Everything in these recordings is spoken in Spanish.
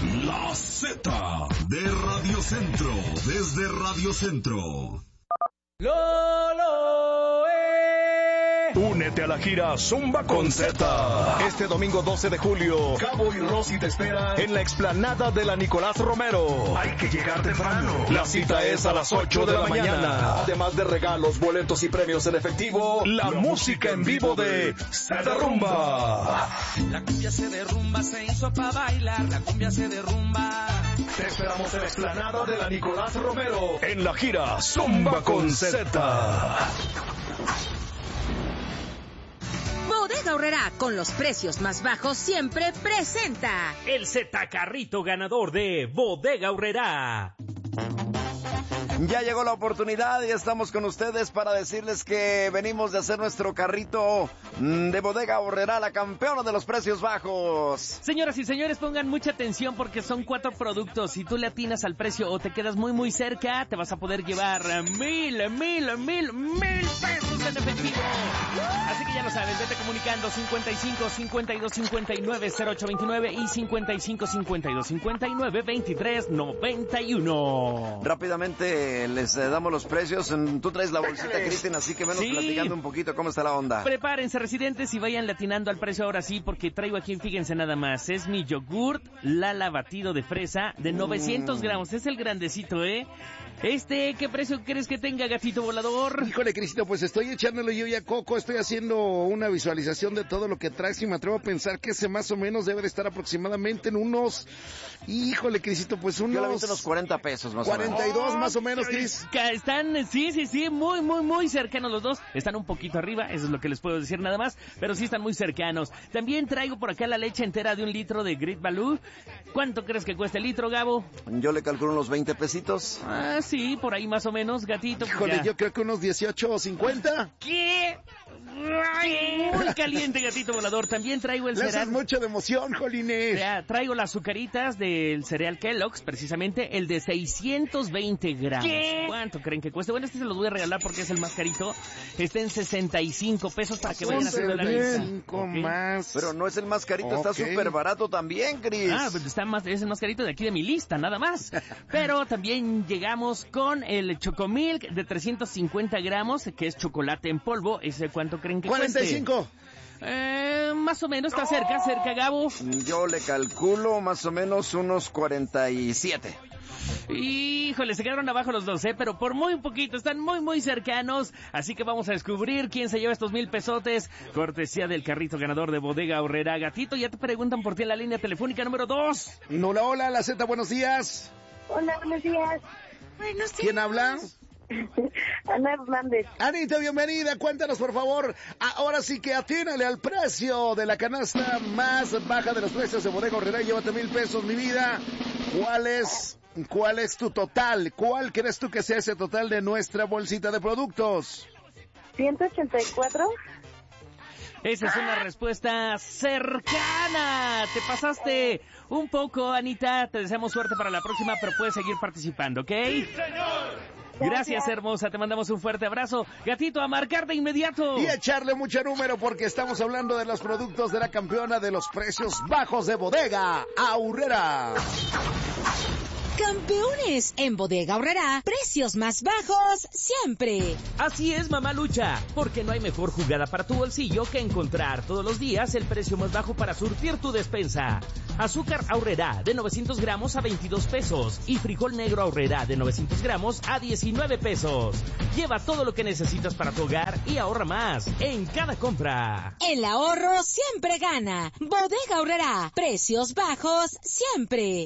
La Z de Radio Centro, desde Radio Centro. Únete a la gira Zumba con Z. Este domingo 12 de julio, Gabo y Rosy te esperan en la explanada de la Nicolás Romero. Hay que llegar temprano. La cita es a las 8 de la mañana. Además de regalos, boletos y premios en efectivo, la música en vivo de Se Derrumba. La cumbia se derrumba, se hizo pa' bailar. La cumbia se derrumba. Te esperamos en la explanada de la Nicolás Romero en la gira Zumba con Z. Bodega Aurrerá, con los precios más bajos, siempre presenta el Z Carrito ganador de Bodega Aurrerá. Ya llegó la oportunidad y estamos con ustedes para decirles que venimos de hacer nuestro carrito de Bodega Aurrerá, la campeona de los precios bajos. Señoras y señores, pongan mucha atención porque son 4 productos. Si tú le atinas al precio o te quedas muy cerca, te vas a poder llevar 1,000 pesos en efectivo. Así que ya lo sabes, vete comunicando 55 52 59 0829 y 55 52 59 23 91. Rápidamente les damos los precios. Tú traes la bolsita, Cristian, así que menos platicando un poquito cómo está la onda. Prepárense, residentes, y vayan latinando al precio ahora sí, porque traigo aquí, fíjense nada más, es mi yogurt Lala batido de fresa de 900 gramos, es el grandecito, ¿eh? ¿Qué precio crees que tenga, gatito volador? Híjole, Cristito, pues estoy echándole yo ya coco, estoy haciendo una visualización de todo lo que traes y me atrevo a pensar que ese más o menos debe de estar aproximadamente en unos, híjole, Cristito, pues unos... Yo le aviento unos 40 pesos más 42 o menos. Más o menos, Cris. Están, sí, muy cercanos los dos. Están un poquito arriba, eso es lo que les puedo decir nada más, pero sí están muy cercanos. También traigo por acá la leche entera de 1 litro de Great Value. ¿Cuánto crees que cuesta el litro, Gabo? Yo le calculo unos 20 pesitos. Ah, sí, por ahí más o menos, gatito. Híjole, ya. Yo creo que unos 18 o 50. ¿Qué? Muy caliente, gatito volador. También traigo el cereal. Le haces mucho de emoción, Jolines. Ya, traigo las azucaritas del cereal Kellogg's, precisamente el de 620 gramos. ¿Qué? ¿Cuánto creen que cueste? Bueno, este se los voy a regalar porque es el más carito. Está en 65 pesos para que vayan a hacer la lista. 5 más. Pero no es el más carito, está súper barato también, Cris. Ah, pues es el más carito de aquí de mi lista, nada más. Pero también llegamos con el Chocomilk de 350 gramos, que es chocolate en polvo. ¿Ese cuánto creen que 45. Cueste? Más o menos, está cerca, Gabo. Yo le calculo más o menos unos 47. Híjole, se quedaron abajo los dos, pero por muy poquito, están muy cercanos, así que vamos a descubrir quién se lleva estos 1,000 pesotes, cortesía del carrito ganador de Bodega Aurrerá. Gatito, ya te preguntan por ti en la línea telefónica número 2. Hola, la Z, buenos días. Hola, buenos días. Buenos días. ¿Quién habla? Ana Hernández. Anita, bienvenida, cuéntanos por favor, ahora sí que atínale al precio de la canasta más baja de los precios de Bodega Aurrerá y llévate 1,000 pesos, mi vida. ¿Cuál es tu total? ¿Cuál crees tú que sea ese total de nuestra bolsita de productos? 184. Esa es una respuesta cercana. Te pasaste un poco, Anita. Te deseamos suerte para la próxima, pero puedes seguir participando, ¿ok? ¡Sí, señor! Gracias, hermosa. Te mandamos un fuerte abrazo. Gatito, a marcar de inmediato. Y echarle mucho número porque estamos hablando de los productos de la campeona de los precios bajos de Bodega Aurrerá. Campeones en Bodega Aurrerá, precios más bajos siempre. Así es, mamá Lucha, porque no hay mejor jugada para tu bolsillo que encontrar todos los días el precio más bajo para surtir tu despensa. Azúcar Aurrerá de 900 gramos a 22 pesos y frijol negro Aurrerá de 900 gramos a 19 pesos. Lleva todo lo que necesitas para tu hogar y ahorra más en cada compra. El ahorro siempre gana. Bodega Aurrerá, precios bajos siempre.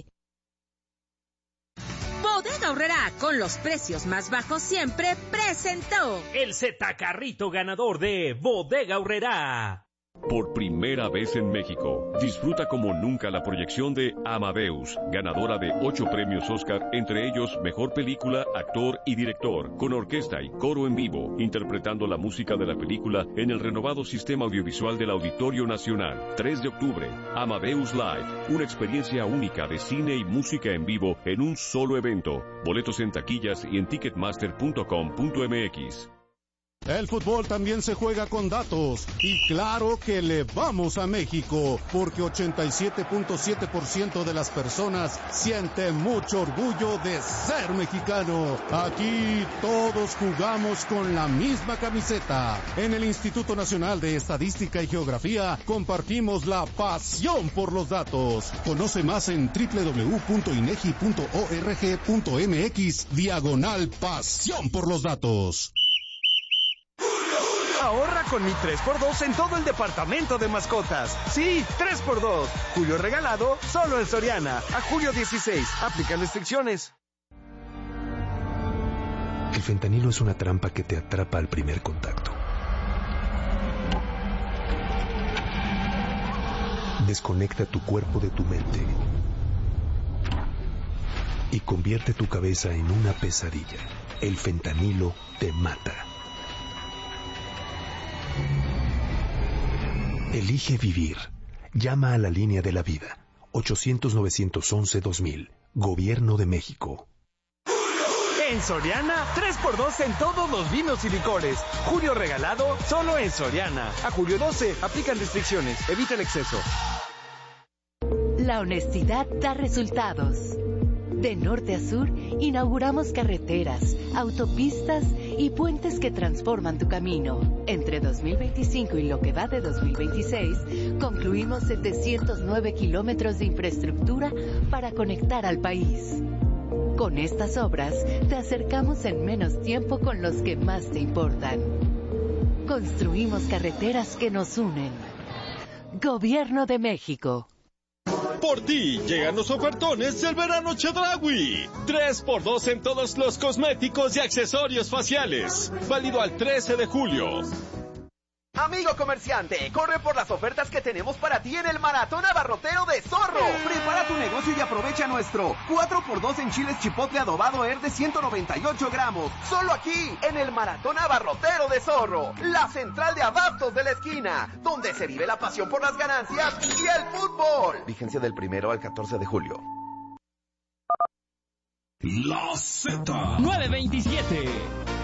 Bodega Aurrerá, con los precios más bajos siempre, presentó el Z Carrito ganador de Bodega Aurrerá. Por primera vez en México, disfruta como nunca la proyección de Amadeus, ganadora de 8 premios Oscar, entre ellos Mejor Película, Actor y Director, con orquesta y coro en vivo, interpretando la música de la película en el renovado sistema audiovisual del Auditorio Nacional. 3 de octubre, Amadeus Live, una experiencia única de cine y música en vivo en un solo evento. Boletos en taquillas y en ticketmaster.com.mx. El fútbol también se juega con datos. Y claro que le vamos a México, porque 87.7% de las personas siente mucho orgullo de ser mexicano. Aquí todos jugamos con la misma camiseta. En el Instituto Nacional de Estadística y Geografía compartimos la pasión por los datos. Conoce más en www.inegi.org.mx/pasión por los datos. Ahorra con mi 3x2 en todo el departamento de mascotas. Sí, 3x2. Julio regalado, solo en Soriana. A julio 16. Aplican restricciones. El fentanilo es una trampa que te atrapa al primer contacto. Desconecta tu cuerpo de tu mente y convierte tu cabeza en una pesadilla. El fentanilo te mata. Elige vivir. Llama a la línea de la vida. 800-911-2000. Gobierno de México. En Soriana, 3x2 en todos los vinos y licores. Julio regalado, solo en Soriana. A julio 12, aplican restricciones. Evita el exceso. La honestidad da resultados. De norte a sur, inauguramos carreteras, autopistas y puentes que transforman tu camino. Entre 2025 y lo que va de 2026, concluimos 709 kilómetros de infraestructura para conectar al país. Con estas obras, te acercamos en menos tiempo con los que más te importan. Construimos carreteras que nos unen. Gobierno de México. Por ti llegan los ofertones del verano Chedraui. 3x2 en todos los cosméticos y accesorios faciales. Válido al 13 de julio. Amigo comerciante, corre por las ofertas que tenemos para ti en el Maratón Abarrotero de Zorro. Prepara tu negocio y aprovecha nuestro 4x2 en chiles chipotle adobado de 198 gramos. Solo aquí, en el Maratón Abarrotero de Zorro, la central de abastos de la esquina, donde se vive la pasión por las ganancias y el fútbol. Vigencia del 1 al 14 de julio. La Z 927.